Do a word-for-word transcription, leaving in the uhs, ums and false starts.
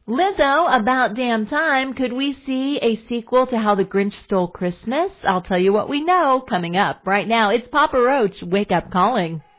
Lizzo, about damn time. Could we see a sequel to How the Grinch Stole Christmas? I'll tell you what we know coming up right now. It's Papa Roach, Wake Up Calling.